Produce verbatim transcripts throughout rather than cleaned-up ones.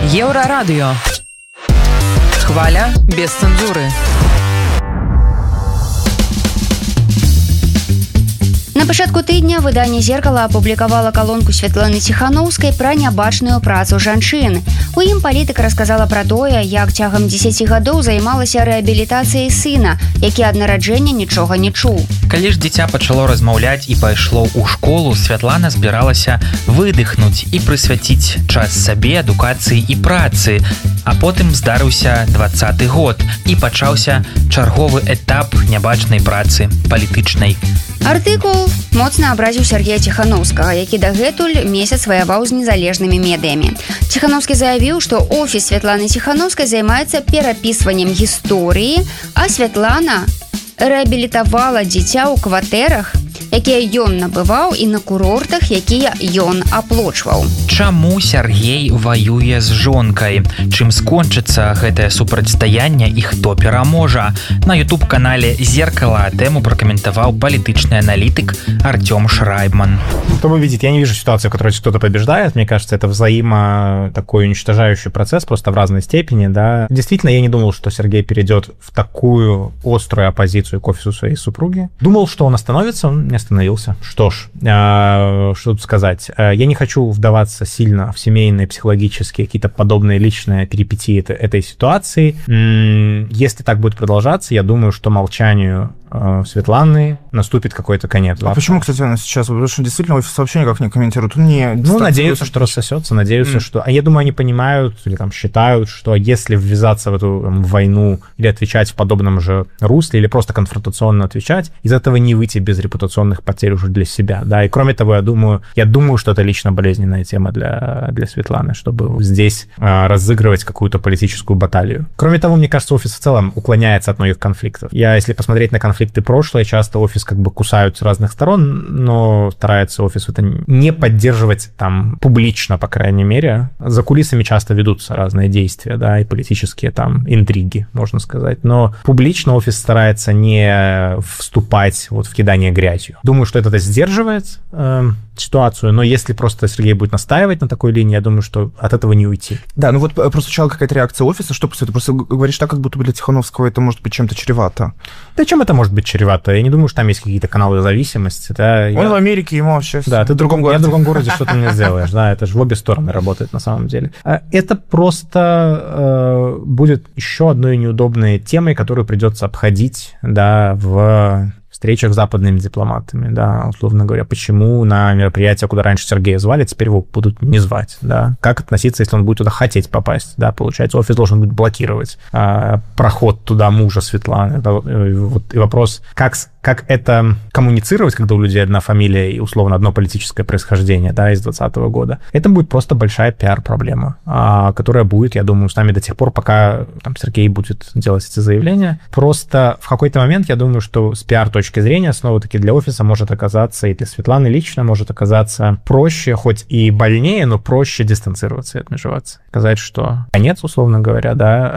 Еврорадио. Хваля без цензуры. На пачатку тыдня выданне «Зеркала» апублікавала калонку Святланы Ціханаўскай пра нябачную працу жанчын. У ім палітыка расказала пра тое, як цягам дзесяці гадоў займалася рэабілітацыяй сына, які ад нараджэння нічога не чуў. Калі ж дзіця пачало размаўляць і пайшло ў школу, Святлана збіралася выдыхнуць і прысвяціць час сабе, адукацыі і працы. А потым здарыўся дваццаты год і пачаўся чарговы этап нябачнай працы палітычнай. Артыкул моцна абразіў Сергея Ціханаўскага, які дагэтуль месяц ваяваў з незалежнымі медыямі. Ціханаўскі заявіў, што офіс Святланы Ціханаўскай займаецца перапісваннем гісторыі, а Святлана рэабілітавала дзіця ў кватэрах, якія ён набываў, і на курортах, якія ён аплочваў. Чаму Сергей ваюе з жонкай? Чым скончыцца гэтае супрацьстаянне і хто пераможа? На ютуб-канале «Зеркало» тему прокомментовал политичный аналитик Артем Шрайбман. Кто бы видит, я не вижу ситуации, в которой кто-то побеждает. Мне кажется, это взаимо такой уничтожающий процесс, просто в разной степени, да. Действительно, я не думал, что Сергей перейдет в такую острую оппозицию к офису своей супруги. Думал, что он остановится, он не остановился. Что ж, э, что тут сказать. Я не хочу вдаваться сильно в семейные, психологические, какие-то подобные личные перипетии этой ситуации. Если так будет продолжаться, я думаю, что молчанию Светланы наступит какой-то конец. А почему, кстати, она сейчас? Потому что действительно офис вообще никак не комментирует. Он не... Ну, надеются, что рассосется, надеются, mm. что... А я думаю, они понимают или там считают, что если ввязаться в эту там, войну или отвечать в подобном же русле, или просто конфронтационно отвечать, из этого не выйти без репутационных потерь уже для себя, да. И кроме того, я думаю, я думаю, что это лично болезненная тема для, для Светланы, чтобы здесь э, разыгрывать какую-то политическую баталию. Кроме того, мне кажется, офис в целом уклоняется от многих конфликтов. Я, если посмотреть на конфликты конфликты прошлое, часто офис как бы кусают с разных сторон, но старается офис это не поддерживать там публично, по крайней мере. За кулисами часто ведутся разные действия, да, и политические там интриги, можно сказать, но публично офис старается не вступать вот в кидание грязью. Думаю, что это сдерживает э, ситуацию, но если просто Сергей будет настаивать на такой линии, я думаю, что от этого не уйти. Да, ну вот прозвучала какая-то реакция офиса, что ты просто говоришь так, как будто бы для Тихановского это может быть чем-то чревато. Да чем это может быть чревато? Я не думаю, что там есть какие-то каналы зависимости. Да, Он я... в Америке, ему вообще... Да, ты в другом городе, я в другом городе, что ты мне сделаешь, да, это же в обе стороны работает на самом деле. Это просто э, будет еще одной неудобной темой, которую придется обходить, да, в встречах с западными дипломатами, да, условно говоря, почему на мероприятия, куда раньше Сергея звали, теперь его будут не звать, да, как относиться, если он будет туда хотеть попасть, да, получается, офис должен будет блокировать а, проход туда мужа Светланы, да, и, вот, и вопрос, как, как это коммуницировать, когда у людей одна фамилия и, условно, одно политическое происхождение, да, из двадцатого года, это будет просто большая пиар-проблема, а, которая будет, я думаю, с нами до тех пор, пока там Сергей будет делать эти заявления, просто в какой-то момент, я думаю, что с пиар-точки точки зрения, снова-таки для офиса может оказаться, и для Светланы лично может оказаться проще, хоть и больнее, но проще дистанцироваться и отмежеваться. Сказать, что конец, условно говоря,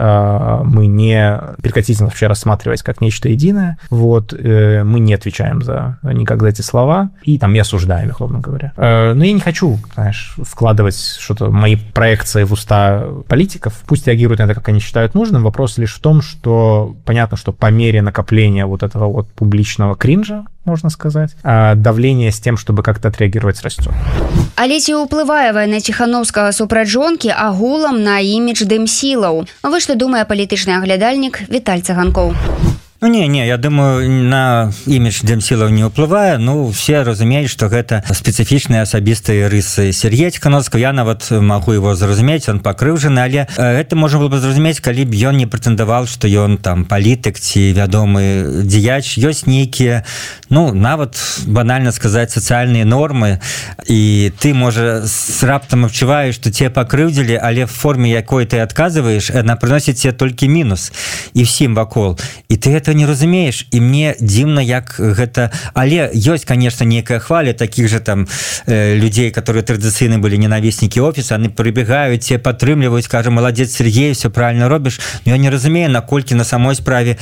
да, мы не прекратим вообще рассматривать как нечто единое, вот, мы не отвечаем за никак за эти слова, и там не осуждаем их, условно говоря. Но я не хочу, знаешь, вкладывать что-то, мои проекции в уста политиков, пусть реагируют на это, как они считают нужным, вопрос лишь в том, что понятно, что по мере накопления вот этого вот публичного кринжа, можно сказать, а давление с тем, чтобы как-то отреагировать, растет. Але ці ўплывае вайна Ціхановскага супраць жонкі агулам на імідж дымсілаў? Вы што думае палітычны аглядальнік Віталь Цыганкоў? Ну не, не, я думаю, на імідж дэмсілаў не ўплывае. Ну, все разумеюць, што гэта спецыфічныя асабістыя рысы Сергея Ціхановскага. Я нават магу его зразумець, он пакрыўжаны, але гэта можна было бы зразумець, калі б ён не прэтэндаваў, што ён там палітык ці вядомы дзеяч. Ёсць нейкія, ну, нават банальна сказаць, сацыяльныя нормы, і ты, можа, раптам адчуваеш, што цябе пакрыўдзілі, але в форме якой ты адказваеш, яна прыносіць тебе толькі мінус і ўсім вакол. І ты гэта гэта не разумееш, і мне дзіўна, як гэта, але ёсць, конечно, некая хваля таких же там э, людзей, которые традыцыйна былі ненавіснікі офіса, они прыбегаюць, те падтрымліваюць, кажа, маладзец Сергей, все правильно робіш. Но я не разумею, наколькі на самой справе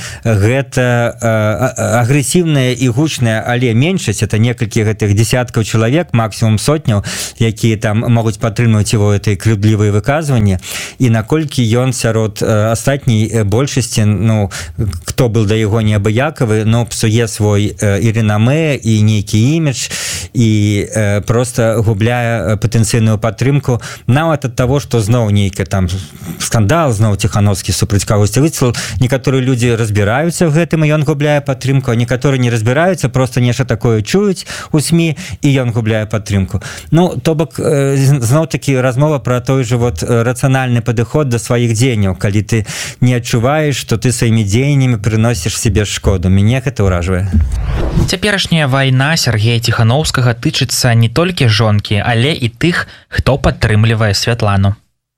гэта э, агрэсіўная і гучная, але меншасць, это некалькі гэтых десяткаў чалавек, максимум сотняў, якія там могуць падтрымліваць его этой крыўдлівыя выказванні, і наколькі ён сярод э, астатняй большасці, ну, хто был да яго неабыякавы, но псуе свой э, і ренамэ, і нейкі імідж, і э, просто губляе патэнцыйную падтрымку, нават ад таго, што зноў нейкі там скандал, зноў Ціхановскі супраць кагосьці выцлаў. Некаторыя людзі разбіраюцца в гэтым, і ён губляе падтрымку, а некаторыя не разбіраюцца, просто нешта такое чуюць у СМІ, і ён губляе падтрымку. Ну, то бок, э, зноў такі размова пра той же вот рацыянальны падыход да сваіх дзеянняў, калі ты не адчуваеш, што ты сваімі дзеяннямі прыносіш себе шкоду. Мяне гэта ўражвае. Цяперашняя вайна Сергея Ціхановскага тычыцца не толькі жонкі, але і тых, хто падтрымлівае Святлану.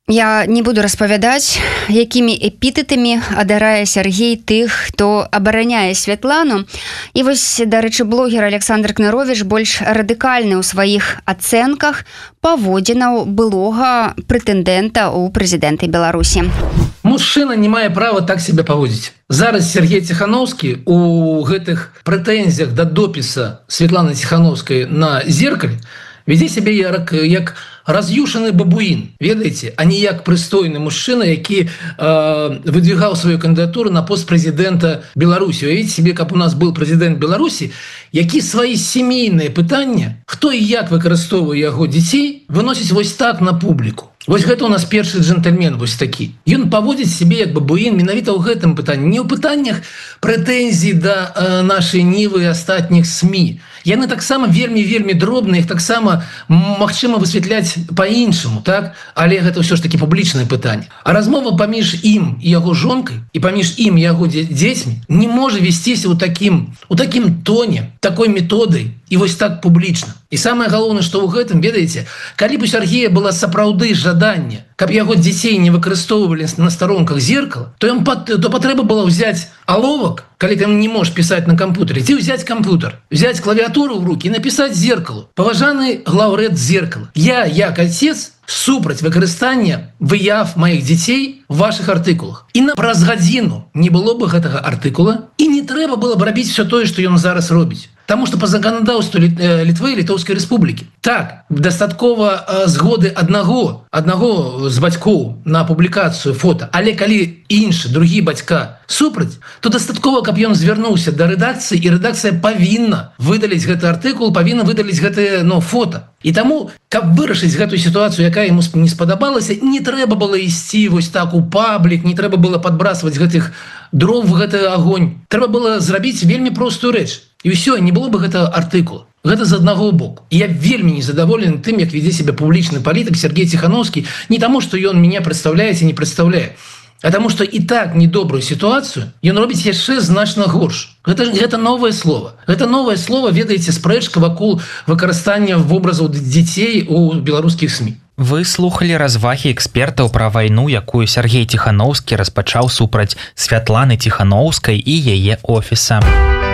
Я не буду распавядаць, якімі эпітэтамі адарае Сергей тых, хто абараняе Святлану. І вось, дарэчы, блогер Александр Кныровіч больш радыкальны ў сваіх ацэнках паводзінаў былога прэтэндэнта ў прэзідэнты Беларусі. Мужчына не мае права так себе паводзіць. Зараз Сергей Ціхановскі у гэтых прэтэнзіях да допіса Святланы Ціхановскай на зеркале вядзе сябе як, як раз'юшаны бабуін, ведаеце, а не як прыстойны мужчына, які э, выдвигаў сваю кандыдатуру на пост прэзідэнта Беларусі. Уявіце себе, каб у нас был прэзідэнт Беларусі, які свае сямейныя пытанні, хто і як выкарыстоўвае яго дзяцей, выносіць вось так на публіку. Вось гэта у нас першы джентльмен вось такі. Ён паводзіць себе як бабуін менавіта ў гэтым пытанні, не ў пытаннях прэтэнзій да э, нашай нівы і астатніх СМІ. Яны таксама вельмі-вельмі дробныя, іх таксама магчыма высвятляць по-іншаму, так? Але гэта ўсё ж такі публічнае пытанне. А размова паміж ім і яго жонкай і паміж ім і яго дзецьмі не можа весціся ў такім, у такім тоне, такой методай і вось так публічна. І самае галоўнае, што ў гэтым, ведаеце, калі б у Сергея была сапраўды жаданне, каб яго дзяцей не выкарыстоўвалі на старонках зеркала, то, ім, то патрэба было ўзяць аловак, калі ты не можаш пісаць на камп'ютары, ці ўзяць камп'ютар, взять клавіатуру ў рукі і напісаць зеркалу. Паважаны глаўрэд зеркала, я, як отец, супраць выкарыстання выяв маіх дзяцей в ваших артыкулах. І на праз гадзіну не было бы гэтага артыкула, і не трэба было б рабіць все тое, што ён зараз робіць. Таму што па заканадаўству Літвы і Літоўскай рэспублікі. Так, дастаткова згоды аднаго, аднаго з бацькоў на публікацыю фота, але калі іншы, другі бацька супраць, то дастаткова, каб ён звярнуўся да рэдакцыі, і рэдакцыя павінна выдаліць гэты артыкул, павінна выдаліць гэтае, ну, фота. І таму, каб вырашыць гэтую сітуацыю, якая яму не спадабалася, не трэба было ісці вось так у паблік, не трэба было падбрасваць гэтых дров в гэты агонь. Трэба было зрабіць вельмі простую рэч. І ўсё, не было бы гэтага артыкула. Гэта з аднаго боку. І я вельмі незадаволены тым, як вядзе себе публічны палітык Сергей Ціхановскі, не таму, што ён мяне прадстаўляе ці не прадстаўляе, а таму, што і так недобрую сітуацыю ён робіць яшчэ значна горш. Гэта, гэта новае слово. Гэта новае слово, ведаеце, спрэчка вакол выкарыстання вобразаў дзяцей у беларускіх СМІ. Вы слухалі развагі экспертаў пра вайну, якую Сергей Ціхановскі распачаў супраць Святланы Ціхановскай і яе офіса.